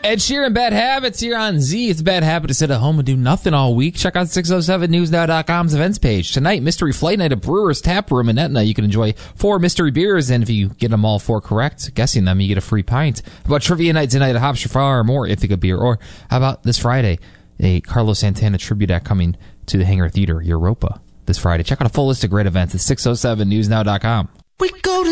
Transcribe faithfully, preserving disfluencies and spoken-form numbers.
Ed Sheeran, Bad Habits here on Z. It's a bad habit to sit at home and do nothing all week. Check out six oh seven news now dot com's events page. Tonight, Mystery Flight Night at Brewers Tap Room in Etna. You can enjoy four mystery beers, and if you get them all four correct, guessing them, you get a free pint. How about Trivia Night tonight at Hopshire Farm or Ithaca Beer? Or how about this Friday, a Carlos Santana tribute act coming to the Hangar Theater, Europa, this Friday. Check out a full list of great events at six oh seven news now dot com. We go to